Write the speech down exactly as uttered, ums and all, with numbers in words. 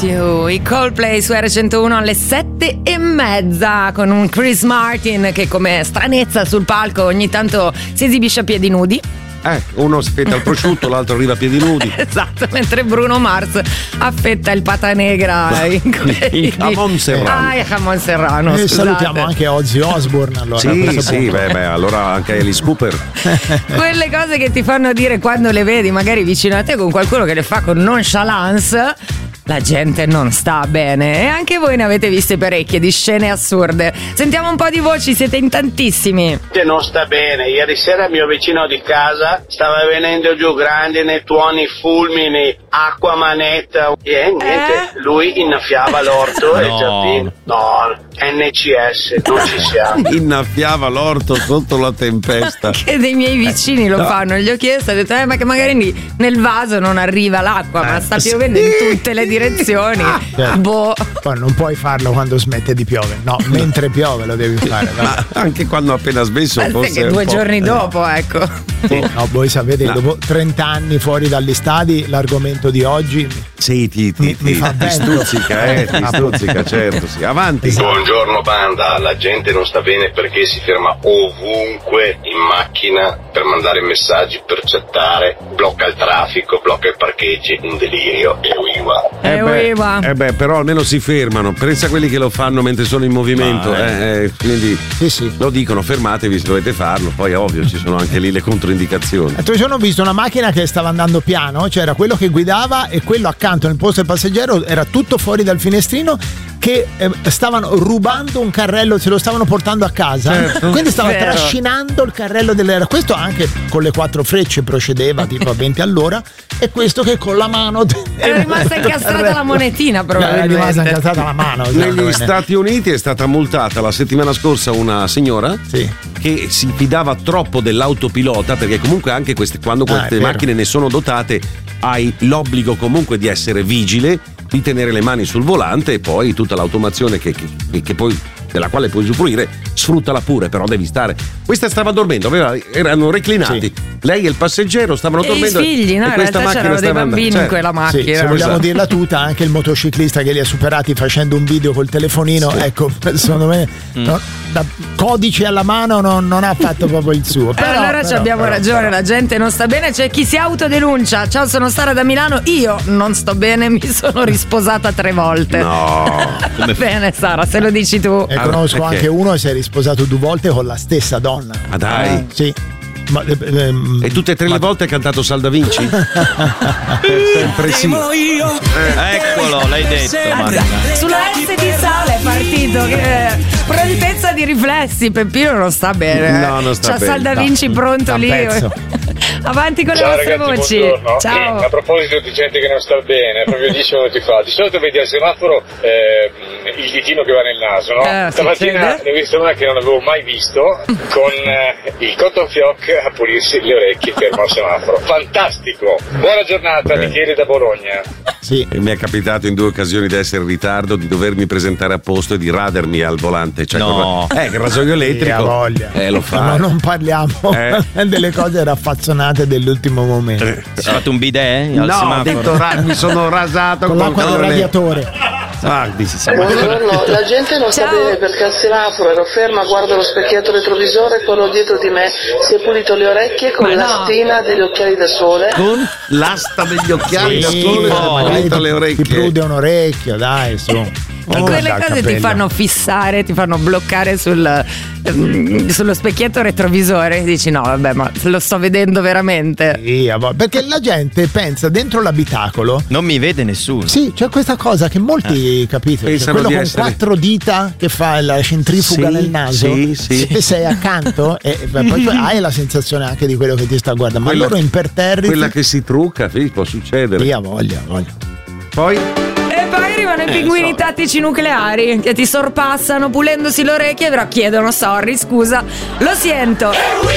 You, i Coldplay su erre centouno alle sette e mezza con un Chris Martin che come stranezza sul palco ogni tanto si esibisce a piedi nudi. Eh, uno aspetta il prosciutto, l'altro arriva a piedi nudi. Esatto, mentre Bruno Mars affetta il pata negra in quei... il jamon serrano. Ah, il jamon serrano. E salutiamo anche Ozzy Osbourne allora. Sì, sì, beh, beh, allora anche Alice Cooper. Quelle cose che ti fanno dire quando le vedi magari vicino a te con qualcuno che le fa con nonchalance. La gente non sta bene e anche voi ne avete viste parecchie di scene assurde. Sentiamo un po' di voci, siete in tantissimi. Non sta bene, ieri sera il mio vicino di casa stava venendo giù grandine, tuoni, fulmini, acqua manetta e niente, eh? Lui innaffiava l'orto no. e il giardino. No, N C S, non ci siamo. Innaffiava l'orto sotto la tempesta. Anche dei miei vicini lo no. fanno, gli ho chiesto, ho detto eh, ma che magari nel vaso non arriva l'acqua, eh, ma sta piovendo sì. in tutte le direzioni. Certo. Boh. Poi non puoi farlo quando smette di piovere, no, mentre piove lo devi fare. Ma anche quando appena smesso. Ma forse che due giorni dopo, ecco. Sì, no, voi sapete, no. dopo trenta anni fuori dagli stadi, l'argomento di oggi sì, ti, ti, mi, ti, mi fa ti stuzzica, eh, ti stuzzica, certo, sì. Avanti. Buongiorno banda, la gente non sta bene perché si ferma ovunque in macchina per mandare messaggi, per chattare, blocca il traffico, blocca i parcheggi, un delirio e uiva. Eh beh, eh beh, però almeno si fermano, pensa a quelli che lo fanno mentre sono in movimento, ah, eh. Eh, quindi sì, sì. lo dicono, fermatevi se dovete farlo, poi è ovvio ci sono anche lì le controindicazioni. L'altro giorno ho visto una macchina che stava andando piano, c'era quello che guidava e quello accanto nel posto del passeggero era tutto fuori dal finestrino che eh, stavano rubando un carrello, se lo stavano portando a casa, certo. quindi stava Vero. trascinando il carrello dell'era. Questo anche con le quattro frecce procedeva tipo a venti all'ora e questo che con la mano è rimasta incastrata la monetina probabilmente. È rimasta incastrata la mano. Negli Stati Uniti è stata multata la settimana scorsa una signora sì. che si fidava troppo dell'autopilota, perché comunque anche queste, quando queste ah, macchine ne sono dotate hai l'obbligo comunque di essere vigile, di tenere le mani sul volante e poi tutta l'automazione che, che, che poi della quale puoi usufruire, sfruttala pure, però devi stare. Questa stava dormendo, aveva, erano reclinati. Sì. Lei e il passeggero stavano e dormendo. I figli, no? E in questa realtà c'erano dei bambini andando. in quella macchina. Sì, se vogliamo dirla tutta, anche il motociclista che li ha superati facendo un video col telefonino, sì. ecco, secondo me mm. no, da codice alla mano non, non ha fatto proprio il suo. Però, eh, allora però, abbiamo però, ragione, però. La gente non sta bene, c'è chi si autodenuncia. Ciao, sono Sara da Milano, io non sto bene, mi sono risposata tre volte. No. Come bene Sara, se lo dici tu. E conosco perché? anche uno che si è risposato due volte con la stessa donna. Ma dai. Eh, sì. Ma, ehm, e tutte e tre ma... le volte ha cantato Sal da Vinci? Sempre sì. Eh. Eccolo, l'hai detto. Sulla S di sale è partito. Che prontezza di riflessi. Peppino non sta bene. No, non sta C'ha bene. Sal da Vinci no, pronto lì. Avanti con le Ciao, vostre ragazzi, voci. buongiorno. Ciao. Eh, a proposito di gente che non sta bene, proprio dieci minuti fa, di solito vedi al semaforo eh, il ditino che va nel naso, no? Eh, Stamattina ne ho visto una che non avevo mai visto con eh, il cotton fioc a pulirsi le orecchie fermo al semaforo. Fantastico! Buona giornata, eh. Michele da Bologna. Sì. E mi è capitato in due occasioni di essere in ritardo, di dovermi presentare a posto e di radermi al volante. Cioè, no. Con... Eh, il rasoio elettrico. Sì, voglia. Eh, lo fa. Ma non parliamo eh. delle cose raffazzonate dell'ultimo momento. Eh. Hai fatto un bidet? Al no, semaforo? ho detto ra- mi sono rasato con l'acqua del radiatore. Ah, buongiorno, la gente non sta bene perché al semaforo ero ferma, guardo lo specchietto retrovisore e quello dietro di me si è pulito le orecchie con Ma l'astina no. degli occhiali da sole. Con l'asta degli occhiali sì, da sole oh, pulito le orecchie. Ti prude un orecchio, dai, su. E Oh, quelle cose ti fanno fissare, ti fanno bloccare sul, sullo specchietto retrovisore e dici no vabbè ma lo sto vedendo veramente. Sì, perché la gente pensa dentro l'abitacolo non mi vede nessuno. Sì, c'è questa cosa che molti eh. capito, cioè quello con essere... quattro dita che fa la centrifuga sì, nel naso, sì, sì. se sei accanto e poi hai la sensazione anche di quello che ti sta guardando, quella, ma loro imperterriti. Quella che si trucca, sì, può succedere. Via voglia, voglia. Poi E poi arrivano i pinguini so. tattici nucleari che ti sorpassano pulendosi le orecchie, però chiedono sorry, scusa, lo sento.